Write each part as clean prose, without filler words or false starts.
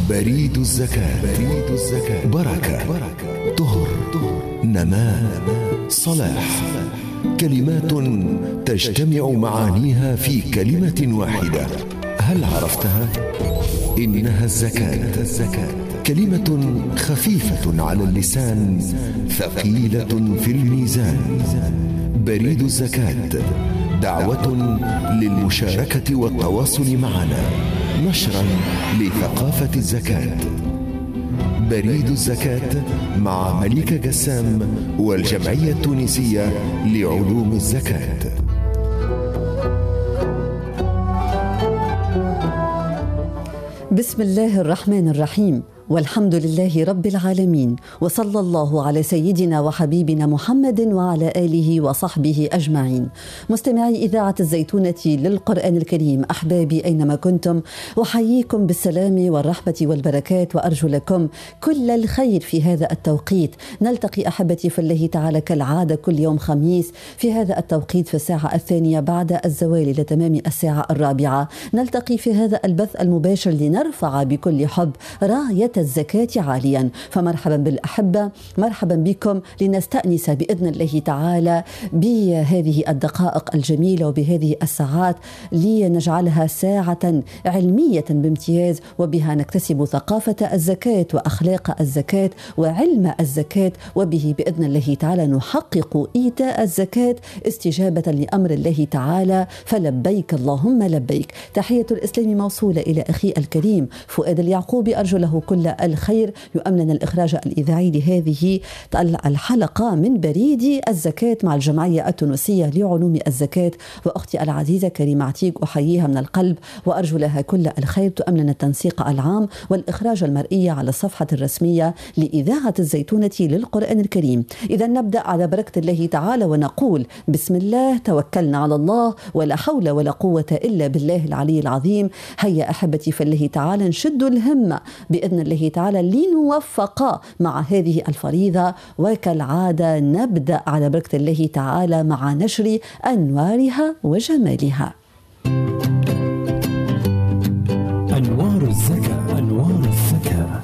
بريد الزكاة. بركة، طهر، نماء، صلاح، كلمات تجتمع معانيها في كلمة واحدة. هل عرفتها؟ إنها الزكاة، كلمة خفيفة على اللسان، ثقيلة في الميزان. بريد الزكاة، دعوة للمشاركة والتواصل معنا، نشرا لثقافة الزكاة. بريد الزكاة مع مليكة قسام والجمعية التونسية لعلوم الزكاة. بسم الله الرحمن الرحيم، والحمد لله رب العالمين، وصلى الله على سيدنا وحبيبنا محمد وعلى آله وصحبه أجمعين. مستمعي إذاعة الزيتونة للقرآن الكريم، أحبابي أينما كنتم، أحييكم بالسلام والرحمة والبركات، وأرجو لكم كل الخير في هذا التوقيت. نلتقي أحبتي في الله تعالى كالعادة كل يوم خميس في هذا التوقيت في الساعة 2 بعد الزوال لتمام الساعة 4. نلتقي في هذا البث المباشر لنرفع بكل حب راية الزكاة عاليا. فمرحبا بالأحبة، مرحبا بكم لنستأنس بإذن الله تعالى بهذه الدقائق الجميلة وبهذه الساعات، لنجعلها ساعة علمية بامتياز، وبها نكتسب ثقافة الزكاة وأخلاق الزكاة وعلم الزكاة، وبه بإذن الله تعالى نحقق إيتاء الزكاة استجابة لأمر الله تعالى. فلبيك اللهم لبيك. تحية الإسلام موصولة إلى أخي الكريم فؤاد اليعقوبي، أرجو له كل الخير. يؤمن الإخراج الإذاعي لهذه الحلقة من بريد الزكاة مع الجمعية التونسية لعلوم الزكاة، وأختي العزيزة كريمة عتيق أحييها من القلب وأرجو لها كل الخير. تؤمن التنسيق العام والإخراج المرئي على الصفحة الرسمية لإذاعة الزيتونة للقرآن الكريم. إذا نبدأ على بركة الله تعالى ونقول بسم الله، توكلنا على الله، ولا حول ولا قوة إلا بالله العلي العظيم. هيا أحبتي في الله تعالى نشد الهمة بإذن الله تعالى لنوفق مع هذه الفريضة. وكالعادة نبدأ على بركة الله تعالى مع نشر أنوارها وجمالها. أنوار الزكاة، أنوار الزكاة.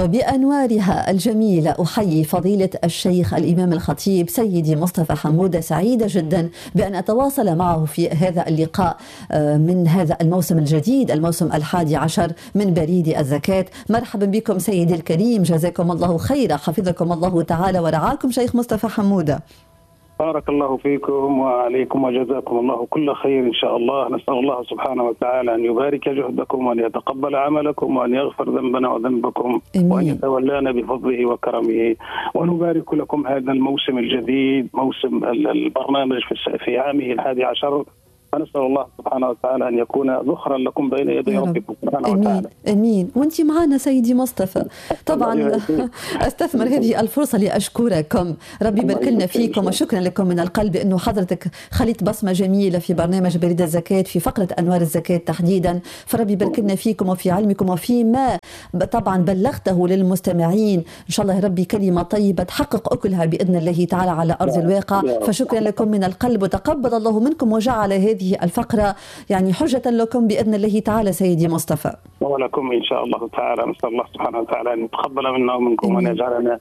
وبأنوارها الجميلة أحيي فضيلة الشيخ الإمام الخطيب سيدي مصطفى حمودة. سعيدة جدا بأن أتواصل معه في هذا اللقاء من هذا الموسم الجديد، الموسم 11 من بريد الزكاة. مرحبا بكم سيدي الكريم، جزاكم الله خيرا، حفظكم الله تعالى ورعاكم شيخ مصطفى حمودة. بارك الله فيكم وعليكم وجزاكم الله كل خير إن شاء الله. نسأل الله سبحانه وتعالى أن يبارك جهدكم وأن يتقبل عملكم وأن يغفر ذنبنا وذنبكم، وأن يتولانا بفضله وكرمه، ونبارك لكم هذا الموسم الجديد، موسم البرنامج في عامه 11. فنسأل الله سبحانه وتعالى أن يكون ذخرا لكم بين يدي ربكم سبحانه وتعالى. أمين. وأنت معنا سيدي مصطفى. طبعا أستثمر هذه الفرصة لأشكركم، ربي يبارك لنا فيكم، وشكرا لكم من القلب أنه حضرتك خليت بصمة جميلة في برنامج بريد الزكاة في فقرة أنوار الزكاة تحديدا. فربي يبارك لنا فيكم وفي علمكم وفيما طبعا بلغته للمستمعين. إن شاء الله ربي كلمة طيبة تحقق أكلها بإذن الله تعالى على أرض الواقع. فشكرا لكم من القلب، وتقبل الله منكم وجعل هذه الفقرة يعني حجة لكم بإذن الله تعالى سيدي مصطفى. ولكم إن شاء الله تعالى. نسأل الله سبحانه وتعالى أن يتقبل منا ومنكم وأن يجعلنا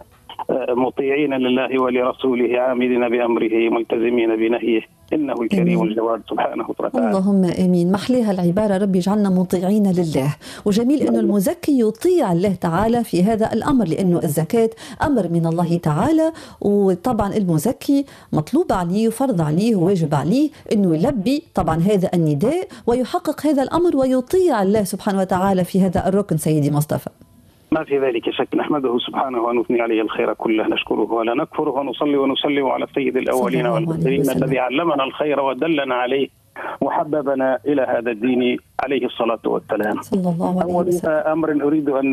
مطيعين لله ولرسوله، عاملين بأمره، ملتزمين بنهيه، إنه الكريم الجواد سبحانه وتعالى. اللهم آمين. محليها العبارة ربي يجعلنا مطيعين لله. وجميل أنه المزكي يطيع الله تعالى في هذا الأمر، لأنه الزكاة أمر من الله تعالى، وطبعا المزكي مطلوب عليه وفرض عليه وواجب عليه أنه يلبي طبعا هذا النداء ويحقق هذا الأمر ويطيع الله سبحانه وتعالى في هذا الركن سيدي مصطفى. ما في ذلك شك. نحمده سبحانه ونثني عليه الخير كله، نشكره ولا نكفره، ونصلي ونسلم على سيد الأولين والآخرين الذي علمنا الخير ودلنا عليه وحببنا إلى هذا الدين عليه الصلاة والسلام. صلى الله عليه وسلم. أمر أريد أن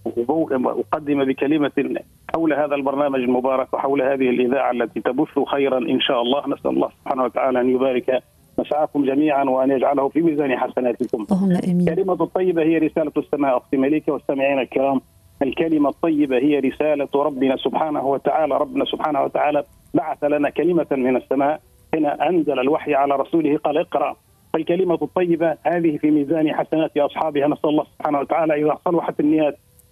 أقدم بكلمة حول هذا البرنامج المبارك وحول هذه الإذاعة التي تبث خيرا إن شاء الله. نسأل الله سبحانه وتعالى أن يبارك مسعاكم جميعا وأن يجعله في ميزان حسناتكم. الكلمة الطيبة هي رسالة السماء. أختي مليكة والسامعين الكرام، الكلمة الطيبة هي رسالة ربنا سبحانه وتعالى. ربنا سبحانه وتعالى بعث لنا كلمة من السماء حين أنزل الوحي على رسوله قال اقرأ. فالكلمة الطيبة هذه في ميزان حسنات أصحابها. نسأل الله سبحانه وتعالى إذا صلحت النيات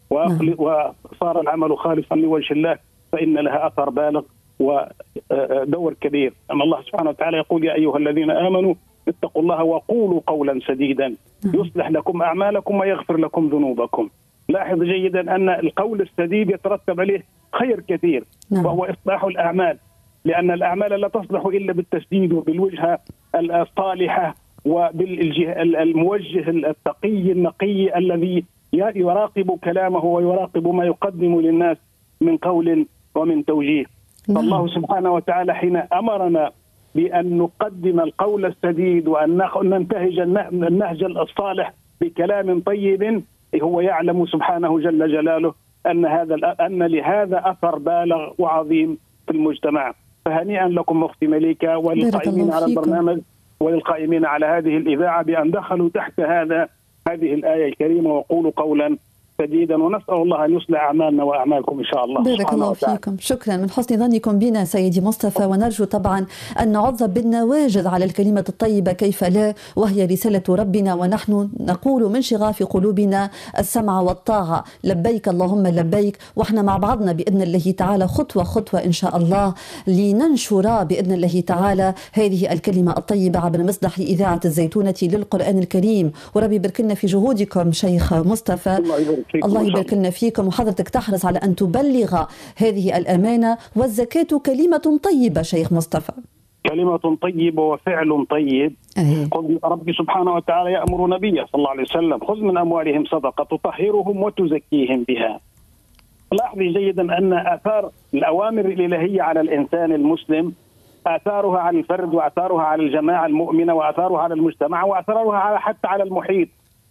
وصار العمل خالصا لوجه الله فإن لها أثر بالغ ودور كبير. أما الله سبحانه وتعالى يقول: يا أيها الذين آمنوا اتقوا الله وقولوا قولا سديدا يصلح لكم أعمالكم ويغفر لكم ذنوبكم. لاحظ جيدا أن القول السديد يترتب عليه خير كثير، وهو إصلاح الأعمال، لأن الأعمال لا تصلح إلا بالتسديد وبالوجهة الصالحة وبالموجه التقي النقي الذي يراقب كلامه ويراقب ما يقدم للناس من قول ومن توجيه. فالله سبحانه وتعالى حين أمرنا بأن نقدم القول السديد وأن ننتهج النهج الصالح بكلام طيب، هو يعلم سبحانه جل جلاله أن لهذا أثر بالغ وعظيم في المجتمع. فهنيئا لكم أختي مليكة وللقائمين على البرنامج وللقائمين على هذه الإذاعة بأن دخلوا تحت هذه الآية الكريمة: وقولوا قولا سديدا. ونسأل الله أن يصلح أعمالنا وأعمالكم إن شاء الله. بارك الله فيكم. شكرا من حسن ظنكم بنا سيدي مصطفى، ونرجو طبعا أن نعظم بالنواجذ على الكلمة الطيبة كيف لا، وهي رسالة ربنا، ونحن نقول من شغاف قلوبنا السمع والطاعة، لبيك اللهم لبيك. وإحنا مع بعضنا بإذن الله تعالى خطوة خطوة إن شاء الله لننشر بإذن الله تعالى هذه الكلمة الطيبة عبر مسدح إذاعة الزيتونة للقرآن الكريم. وربي يبارك لنا في جهودكم شيخ مصطفى، الله يبارك لنا فيكم، وحضرتك تحرص على أن تبلغ هذه الأمانة. والزكاة كلمة طيبة شيخ مصطفى، كلمة طيبة وفعل طيب. ربي سبحانه وتعالى يأمر نبيه صلى الله عليه وسلم: خذ من أموالهم صدقة تطهرهم وتزكيهم بها. لاحظي جيدا أن آثار الأوامر الإلهية على الإنسان المسلم آثارها على الفرد، وآثارها على الجماعة المؤمنة، وآثارها على المجتمع، وآثارها حتى على المحيط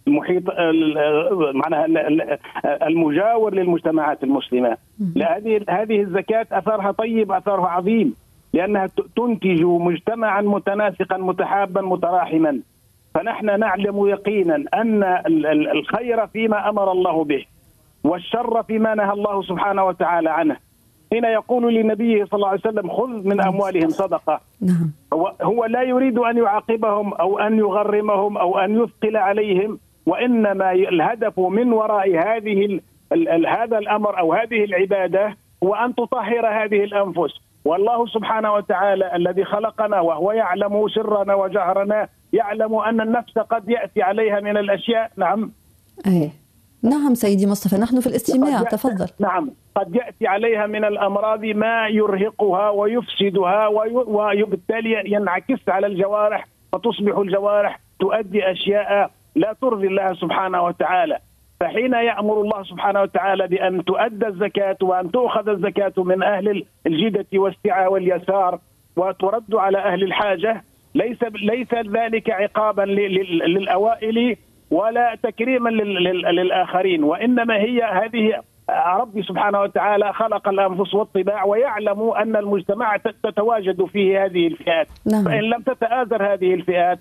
معناها المجاور للمجتمعات المسلمة. هذه الزكاة أثرها طيب، أثرها عظيم، لأنها تنتج مجتمعا متناسقا متحابا متراحما. فنحن نعلم يقينا أن الخير فيما أمر الله به والشر فيما نهى الله سبحانه وتعالى عنه. حين يقول لنبيه صلى الله عليه وسلم: خذ من أموالهم صدقة، هو لا يريد أن يعاقبهم أو أن يغرمهم أو أن يثقل عليهم، وإنما الهدف من وراء هذا الأمر أو هذه العبادة هو أن تطهر هذه الأنفس. والله سبحانه وتعالى الذي خلقنا وهو يعلم سرنا وجهرنا يعلم أن النفس قد يأتي عليها من الأشياء. نعم سيدي مصطفى، نحن في الاستماع، تفضل. نعم، قد يأتي عليها من الأمراض ما يرهقها ويفسدها، وبالتالي ينعكس على الجوارح، فتصبح الجوارح تؤدي أشياء لا ترضي الله سبحانه وتعالى. فحين يأمر الله سبحانه وتعالى بأن تؤدى الزكاة وأن تؤخذ الزكاة من أهل الجدة والسعة واليسار وترد على أهل الحاجة، ليس ذلك عقابا للأوائل ولا تكريما للآخرين، وإنما هذه ربي سبحانه وتعالى خلق الأنفس والطباع، ويعلم أن المجتمع تتواجد فيه هذه الفئات. فإن لم تتآزر هذه الفئات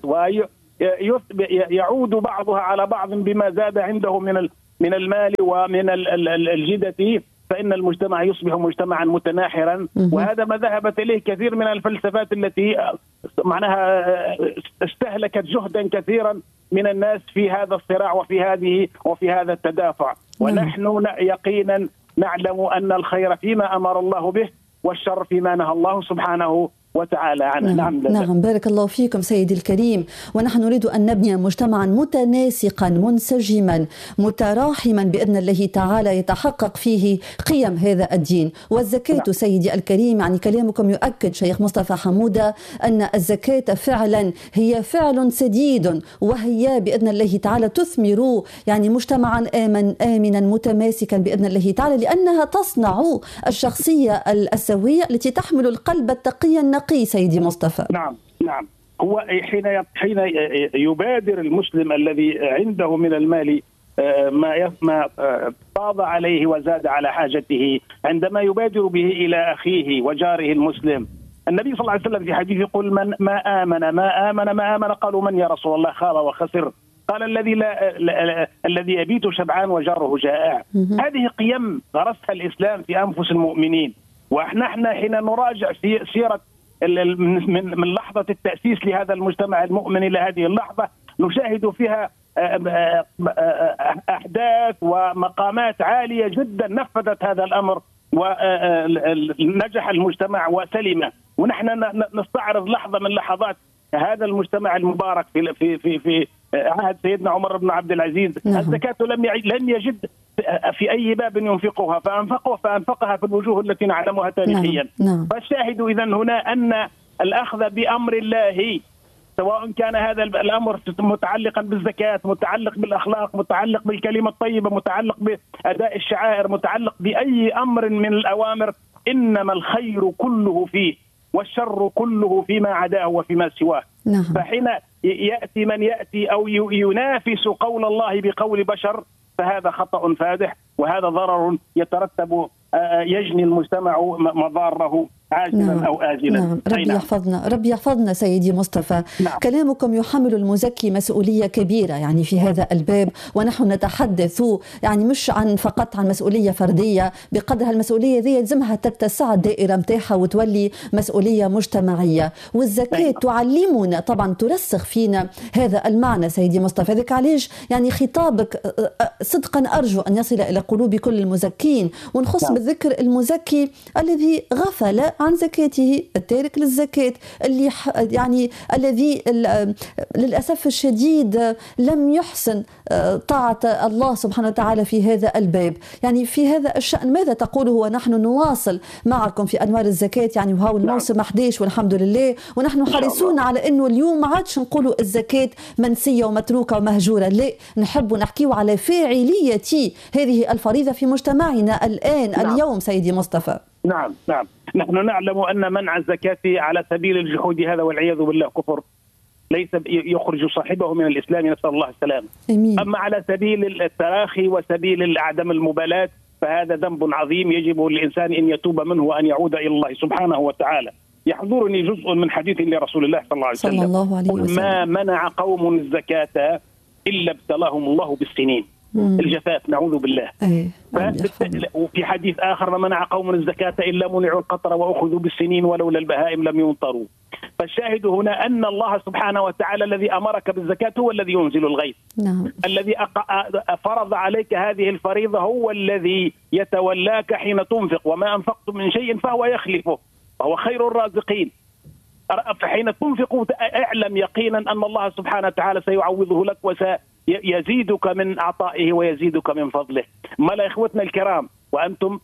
ويعود بعضها على بعض بما زاد عنده من المال ومن الجدة، فإن المجتمع يصبح مجتمعا متناحرا. وهذا ما ذهبت إليه كثير من الفلسفات التي معناها استهلكت جهدا كثيرا من الناس في هذا الصراع وفي هذا التدافع. ونحن يقينا نعلم أن الخير فيما أمر الله به والشر فيما نهى الله سبحانه وتعالى عنه. نعم بارك الله فيكم سيدي الكريم. ونحن نريد أن نبني مجتمعا متناسقا منسجما متراحما بإذن الله تعالى يتحقق فيه قيم هذا الدين. والزكاة سيدي الكريم، يعني كلامكم يؤكد شيخ مصطفى حمودة أن الزكاة فعلا هي فعل سديد، وهي بإذن الله تعالى تثمر يعني مجتمعا آمنا متماسكا بإذن الله تعالى، لأنها تصنع الشخصية السوية التي تحمل القلب التقي النقي. سيدي مصطفى، نعم هو حين يبادر المسلم الذي عنده من المال ما فاض عليه وزاد على حاجته، عندما يبادر به إلى أخيه وجاره المسلم. النبي صلى الله عليه وسلم في حديث يقول: من ما آمن قالوا: من يا رسول الله؟ خاب وخسر. قال: الذي يبيت شبعان وجاره جائع. هذه قيم غرسها الإسلام في أنفس المؤمنين. ونحن حين نراجع في سيرة من لحظة التأسيس لهذا المجتمع المؤمن إلى هذه اللحظة، نشاهد فيها أحداث وقيادات ومقامات عالية جدا نفذت هذا الأمر ونجح المجتمع وسلم. ونحن نستعرض لحظة من لحظات هذا المجتمع المبارك في عهد سيدنا عمر بن عبد العزيز. الزكاة لم يجد في أي باب ينفقها فأنفقها في الوجوه التي نعلمها تاريخيا. فالشاهد إذن هنا أن الأخذ بأمر الله، سواء كان هذا الأمر متعلقا بالزكاة، متعلق بالأخلاق، متعلق بالكلمة الطيبة، متعلق بأداء الشعائر، متعلق بأي أمر من الأوامر، إنما الخير كله فيه والشر كله فيما عداه وفيما سواه. فحين يأتي من يأتي أو ينافس قول الله بقول بشر فهذا خطأ فادح، وهذا ضرر يترتب يجني المجتمع مضاره عاجلا أو آجلا. ربي يحفظنا سيدي مصطفى. كلامكم يحمل المزكي مسؤولية كبيرة يعني في هذا الباب، ونحن نتحدث يعني مش فقط عن مسؤولية فردية، بقدر المسؤولية ذي يلزمها تتسع الدائرة متاعها وتولي مسؤولية مجتمعية. والزكاة تعلمنا طبعا، ترسخ فينا هذا المعنى سيدي مصطفى. ذلك علاش يعني خطابك صدقا أرجو أن يصل إلى قلوب كل المزكين، ونخص بالذكر المزكي الذي غفل عن زكاته، التارك للزكاة، اللي يعني الذي للأسف الشديد لم يحسن طاعة الله سبحانه وتعالى في هذا الباب. يعني في هذا الشأن ماذا تقوله؟ ونحن نواصل معكم في أنوار الزكاة يعني، وهو الموسم 11 والحمد لله، ونحن حريصون على أنه اليوم ما عادش نقولوا الزكاة منسية ومتروكة ومهجورة، لا، نحب نحكيو على فاعلية هذه الفريضة في مجتمعنا الآن اليوم سيدي مصطفى. نعم نحن نعلم أن منع الزكاة على سبيل الجحود هذا والعياذ بالله كفر، ليس يخرج صاحبه من الإسلام، نسأل الله السلامة. أما على سبيل التراخي وسبيل عدم المبالاة فهذا ذنب عظيم يجب للإنسان أن يتوب منه وأن يعود إلى الله سبحانه وتعالى. يحضرني جزء من حديث لرسول الله صلى الله عليه وسلم: ما منع قوم الزكاة إلا ابتلاهم الله بالسنين. الجفاف نعوذ بالله. وفي حديث آخر: ما منع قوم الزكاة إلا منعوا القطر وأخذوا بالسنين ولولا البهائم لم يمطروا. فالشاهد هنا أن الله سبحانه وتعالى الذي أمرك بالزكاة هو الذي ينزل الغيث. الذي فرض عليك هذه الفريضة هو الذي يتولاك حين تنفق، وما أنفقتم من شيء فهو يخلفه وهو خير الرازقين. فحين تنفق اعلم يقينا أن الله سبحانه وتعالى سيعوضه لك وسيزيدك من عطائه ويزيدك من فضله. ملا إخوتنا الكرام، وأنتم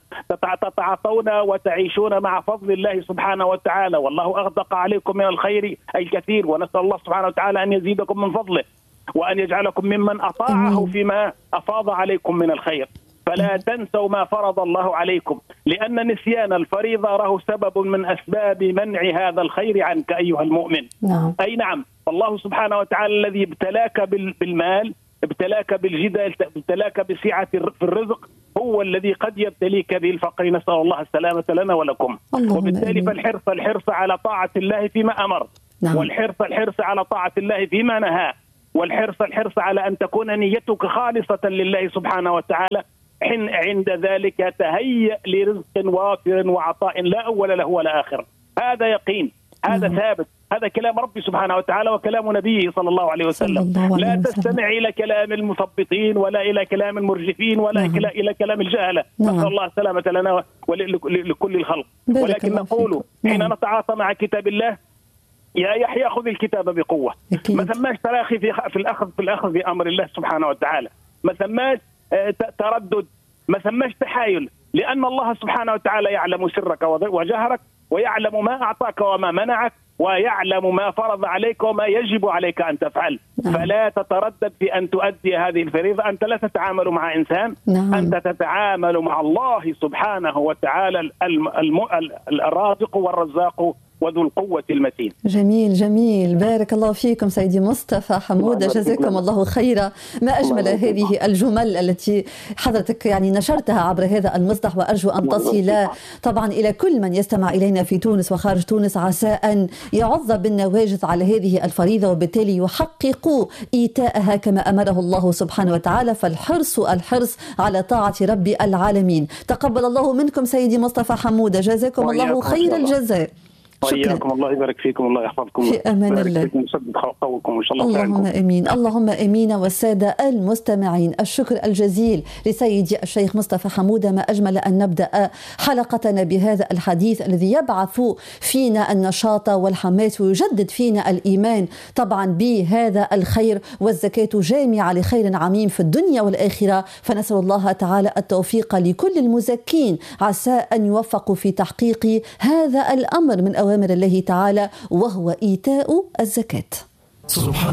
تتعاطون وتعيشون مع فضل الله سبحانه وتعالى، والله أغدق عليكم من الخير الكثير، ونسأل الله سبحانه وتعالى أن يزيدكم من فضله وأن يجعلكم ممن أطاعه فيما أفاض عليكم من الخير. فلا تنسوا ما فرض الله عليكم، لأن نسيان الفريضة راه سبب من أسباب منع هذا الخير عنك أيها المؤمن. أي نعم، الله سبحانه وتعالى الذي ابتلاك بالمال، ابتلاك بالجدة، ابتلاك بسعة في الرزق، هو الذي قد يبتليك بالفقر، نسأل الله السلامة لنا ولكم. وبالتالي فالحرص على طاعة الله فيما أمر، والحرص على طاعة الله فيما نهى، والحرص على أن تكون نيتك خالصة لله سبحانه وتعالى. عند ذلك تهيأ لرزق وافر وعطاء لا أول له ولا آخر. هذا يقين، هذا ثابت، هذا كلام ربي سبحانه وتعالى وكلام نبيه صلى الله عليه وسلم. لا تستمع إلى كلام المثبطين ولا إلى كلام المرجفين ولا إلى كلام الجهلة، نسأل الله السلامة لنا ولكل الخلق. ولكن نقول حين نتعاطى مع كتاب الله: يا يحيى خذ الكتاب بقوة. ما ثماش تراخي في الأخذ بأمر الله سبحانه وتعالى، ما ثماش تردد، ما ثماش تحايل، لأن الله سبحانه وتعالى يعلم سرك وجهرك، ويعلم ما أعطاك وما منعك، ويعلم ما فرض عليك وما يجب عليك أن تفعل. فلا تتردد في أن تؤدي هذه الفريضة. أنت لا تتعامل مع إنسان، أنت تتعامل مع الله سبحانه وتعالى الرازق والرزاق وذو القوة المتين. جميل بارك الله فيكم سيدي مصطفى حمودة، جزاكم الله خيرا. ما أجمل هذه الجمل التي حضرتك يعني نشرتها عبر هذا المصدح، وأرجو أن تصل طبعا إلى كل من يستمع إلينا في تونس وخارج تونس، عسى أن يعض بالنواجذ على هذه الفريضة، وبالتالي يحققوا إيتاءها كما أمره الله سبحانه وتعالى. فالحرص على طاعة رب العالمين. تقبل الله منكم سيدي مصطفى حمودة، جزاكم الله خير الجزاء. وإياكم. الله يبارك فيكم، الله يحفظكم، في أمان الله، ويسدد خطوكم إن شاء الله. اللهم آمين، اللهم آمين. والسادة المستمعين، الشكر الجزيل لسيدي الشيخ مصطفى حمودة. ما أجمل أن نبدأ حلقتنا بهذا الحديث الذي يبعث فينا النشاط والحماس ويجدد فينا الإيمان طبعا بهذا الخير، والزكاة جامعة لخير عميم في الدنيا والآخرة. فنسأل الله تعالى التوفيق لكل المزكين، عسى أن يوفقوا في تحقيق هذا الأمر من أوامر الله تعالى، وهو إيتاء الزكاة.